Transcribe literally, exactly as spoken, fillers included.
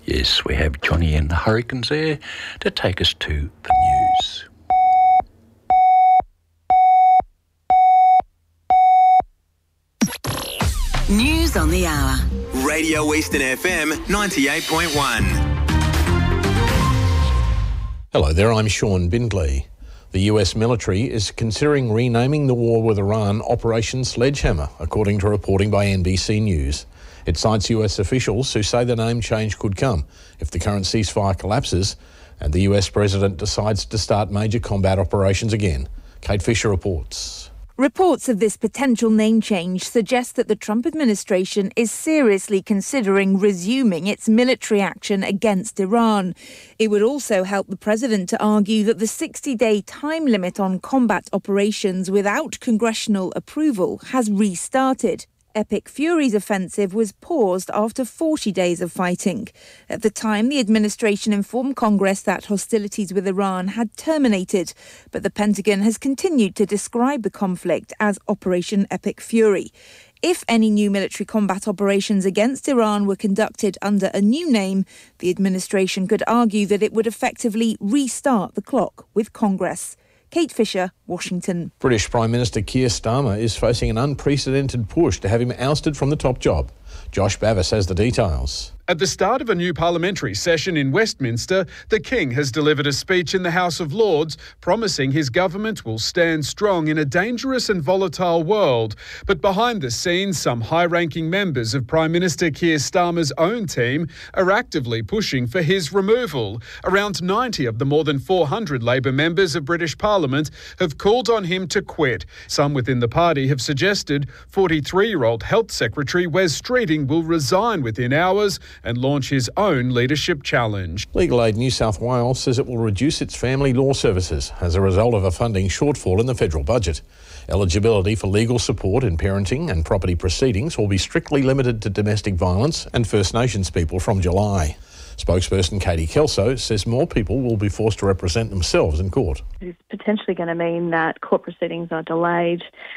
Yes, we have Johnny and the Hurricanes there to take us to the news. News on the hour. Radio Eastern F M ninety-eight point one. Hello there, I'm Sean Bindley. The U S military is considering renaming the war with Iran Operation Sledgehammer, according to reporting by N B C News. It cites U S officials who say the name change could come if the current ceasefire collapses and the U S president decides to start major combat operations again. Kate Fisher reports. Reports of this potential name change suggest that the Trump administration is seriously considering resuming its military action against Iran. It would also help the president to argue that the sixty-day time limit on combat operations without congressional approval has restarted. Epic Fury's offensive was paused after forty days of fighting. At the time, the administration informed Congress that hostilities with Iran had terminated, but the Pentagon has continued to describe the conflict as Operation Epic Fury. If any new military combat operations against Iran were conducted under a new name, the administration could argue that it would effectively restart the clock with Congress. Kate Fisher, Washington. British Prime Minister Keir Starmer is facing an unprecedented push to have him ousted from the top job. Josh Bavis has the details. At the start of a new parliamentary session in Westminster, the King has delivered a speech in the House of Lords promising his government will stand strong in a dangerous and volatile world. But behind the scenes, some high-ranking members of Prime Minister Keir Starmer's own team are actively pushing for his removal. Around ninety of the more than four hundred Labor members of British Parliament have called on him to quit. Some within the party have suggested forty-three-year-old Health Secretary Wes Streeting will resign within hours and launch his own leadership challenge. Legal Aid New South Wales says it will reduce its family law services as a result of a funding shortfall in the federal budget. Eligibility for legal support in parenting and property proceedings will be strictly limited to domestic violence and First Nations people from July. Spokesperson Katie Kelso says more people will be forced to represent themselves in court. It's potentially going to mean that court proceedings are delayed